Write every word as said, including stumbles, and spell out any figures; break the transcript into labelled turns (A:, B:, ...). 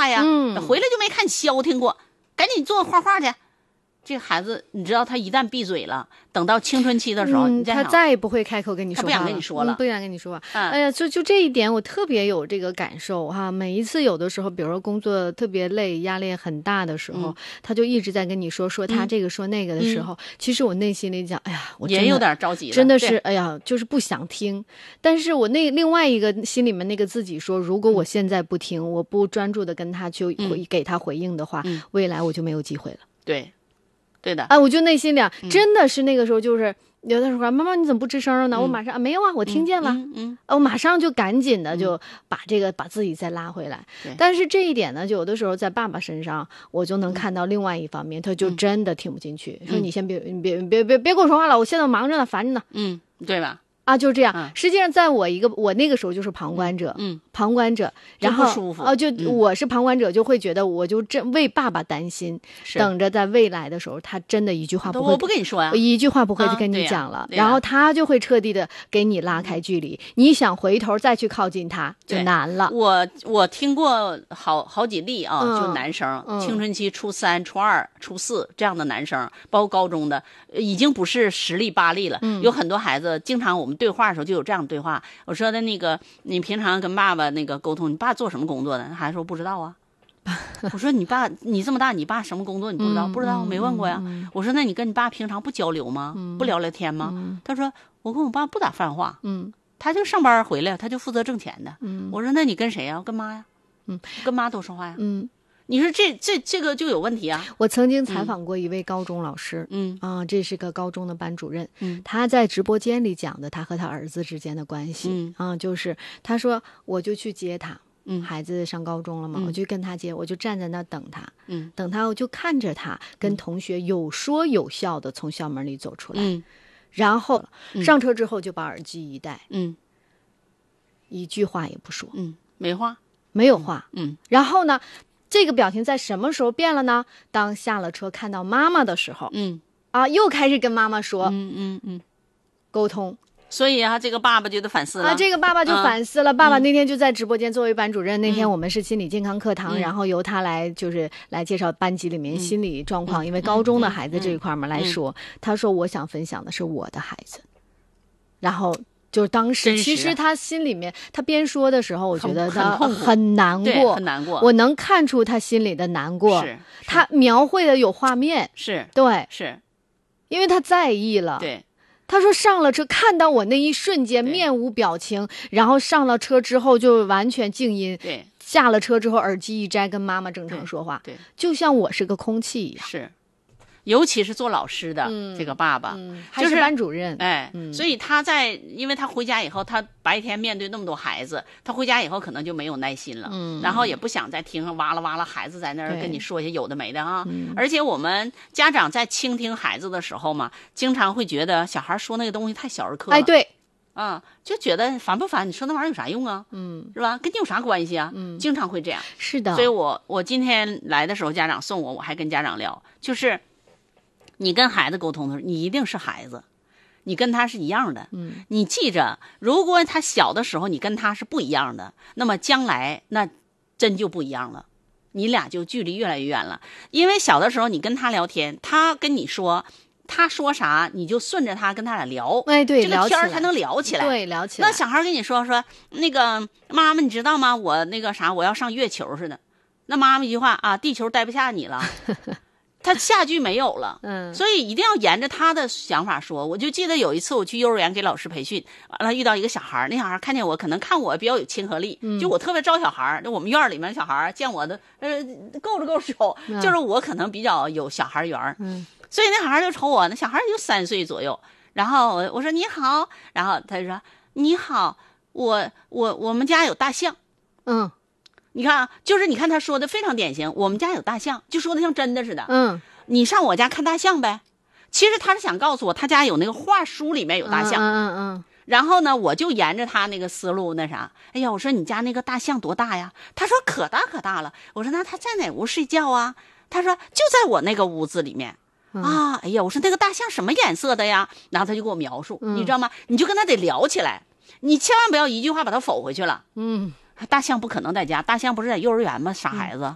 A: 画呀，
B: 嗯，
A: 回来就没看你消停过，赶紧做画画去。这个孩子，你知道，他一旦闭嘴了，等到青春期的时候，
B: 嗯、
A: 你再想
B: 他再也不会开口跟你说话了，
A: 他不想跟你说了，
B: 嗯、不想跟你说话。
A: 嗯、
B: 哎呀，就就这一点，我特别有这个感受哈。每一次有的时候，比如说工作特别累、压力很大的时候，嗯、他就一直在跟你说说他这个说那个的时候，嗯、其实我内心里讲，哎呀，我真的
A: 也有点着急了，
B: 真的是，哎呀，就是不想听。但是我那另外一个心里面那个自己说，如果我现在不听，嗯、我不专注的跟他去回、嗯、给他回应的话，嗯、未来我就没有机会了。
A: 对。对的，
B: 哎，我就内心里、嗯、真的是那个时候，就是有的时候，妈妈你怎么不吱声了呢？嗯、我马上、啊、没有啊，我听见了，
A: 嗯嗯，
B: 我马上就赶紧的就把这个、嗯、把自己再拉回来。但是这一点呢，就有的时候在爸爸身上，我就能看到另外一方面，嗯、他就真的听不进去，嗯、说你先别别别别别别跟我说话了，我现在忙着呢，烦着呢。
A: 嗯，对吧？
B: 啊，就这样。
A: 嗯、
B: 实际上，在我一个我那个时候就是旁观者，
A: 嗯，
B: 旁观者，然后
A: 不舒服
B: 啊，就、嗯、我是旁观者，就会觉得我就真为爸爸担心，等着在未来的时候，他真的一句话不会，
A: 我不跟你说呀、啊，
B: 一句话不会跟你讲了，
A: 啊、
B: 然后他就会彻底的给你拉开距离，嗯、你想回头再去靠近他就难了。
A: 我我听过好好几例啊，
B: 嗯、
A: 就男生、
B: 嗯、
A: 青春期初三、初二、初四这样的男生，包括高中的，已经不是十例八例了，
B: 嗯、
A: 有很多孩子，经常我们对话的时候就有这样。对话，我说的那个，你平常跟爸爸那个沟通，你爸做什么工作的？孩子说不知道啊。我说你爸，你这么大，你爸什么工作你不知道？
B: 嗯、
A: 不知道，没问过呀。
B: 嗯、
A: 我说那你跟你爸平常不交流吗？
B: 嗯、
A: 不聊聊天吗？
B: 嗯、
A: 他说我跟我爸不打饭话。
B: 嗯，
A: 他就上班回来，他就负责挣钱的。
B: 嗯，
A: 我说那你跟谁呀？跟妈呀。
B: 嗯，
A: 跟妈多说话呀。
B: 嗯。
A: 你说这这这个就有问题啊！
B: 我曾经采访过一位高中老师，
A: 嗯
B: 啊、呃，这是个高中的班主任，
A: 嗯，
B: 他在直播间里讲的他和他儿子之间的关系，
A: 嗯
B: 啊、呃，就是他说我就去接他，
A: 嗯，
B: 孩子上高中了嘛，
A: 嗯、
B: 我就跟他接，我就站在那等他，
A: 嗯，
B: 等他我就看着他跟同学有说有笑的从校门里走出来，
A: 嗯，
B: 然后上车之后就把耳机一戴，
A: 嗯，
B: 一句话也不说，
A: 嗯，没话，
B: 没有话，
A: 嗯，
B: 然后呢？这个表情在什么时候变了呢？当下了车看到妈妈的时候，
A: 嗯，
B: 啊，又开始跟妈妈说，
A: 嗯嗯嗯，
B: 沟通。
A: 所以啊，这个爸爸就得反思了。
B: 啊，这个爸爸就反思了。
A: 嗯、
B: 爸爸那天就在直播间作为班主任，
A: 嗯、
B: 那天我们是心理健康课堂，
A: 嗯、
B: 然后由他来就是来介绍班级里面心理状况，
A: 嗯、
B: 因为高中的孩子这一块嘛、
A: 嗯、
B: 来说，他说我想分享的是我的孩子，然后。就当时，其实他心里面，他边说的时候，我觉得他很难过，
A: 很难过。
B: 我能看出他心里的难过，
A: 是
B: 他描绘的有画面，
A: 是
B: 对，
A: 是，
B: 因为他在意了。
A: 对，
B: 他说上了车，看到我那一瞬间面无表情，然后上了车之后就完全静音。
A: 对，
B: 下了车之后耳机一摘，跟妈妈正常说话。
A: 对，对
B: 就像我是个空气一样。
A: 是。尤其是做老师的、嗯、这个爸爸，
B: 嗯、
A: 就是、
B: 还是班主任，
A: 哎、
B: 嗯，
A: 所以他在，因为他回家以后，他白天面对那么多孩子，他回家以后可能就没有耐心了，
B: 嗯，
A: 然后也不想再听哇啦哇啦孩子在那儿跟你说些有的没的啊，
B: 嗯、
A: 而且我们家长在倾听孩子的时候嘛，经常会觉得小孩说那个东西太小儿科了，
B: 哎，对。
A: 啊、嗯，就觉得烦不烦？你说那玩意儿有啥用啊？
B: 嗯，
A: 是吧？跟你有啥关系啊？
B: 嗯，
A: 经常会这样。
B: 是的。
A: 所以我我今天来的时候，家长送我，我还跟家长聊，就是你跟孩子沟通的时候，你一定是孩子，你跟他是一样的。
B: 嗯，
A: 你记着，如果他小的时候你跟他是不一样的，那么将来那真就不一样了，你俩就距离越来越远了。因为小的时候你跟他聊天，他跟你说。他说啥，你就顺着他跟他俩聊，
B: 哎，对，
A: 这个天儿才能聊起来。
B: 对，聊起来。
A: 那小孩跟你说说，那个妈妈，你知道吗？我那个啥，我要上月球似的。那妈妈一句话啊，地球待不下你了，他下句没有了。
B: 嗯，
A: 所以一定要沿着他的想法说。我就记得有一次我去幼儿园给老师培训，完了遇到一个小孩，那小孩看见我，可能看我比较有亲和力，
B: 嗯、
A: 就我特别招小孩。就我们院里面小孩见我的，呃，够着够着手，
B: 嗯、
A: 就是我可能比较有小孩缘。
B: 嗯。
A: 所以那小孩就瞅我，那小孩就三岁左右，然后我我说你好，然后他就说你好，我我我们家有大象，
B: 嗯，
A: 你看啊，就是你看他说的非常典型，我们家有大象，就说的像真的似的，
B: 嗯，
A: 你上我家看大象呗，其实他是想告诉我他家有那个画书里面有大象，
B: 嗯嗯嗯，
A: 然后呢，我就沿着他那个思路那啥，哎呀，我说你家那个大象多大呀？他说可大可大了，我说那他在哪屋睡觉啊？他说就在我那个屋子里面。啊，哎呀，我说那个大象什么颜色的呀？然后他就给我描述，
B: 嗯、
A: 你知道吗？你就跟他得聊起来，你千万不要一句话把他否回去了。
B: 嗯，
A: 大象不可能在家，大象不是在幼儿园吗？傻孩子。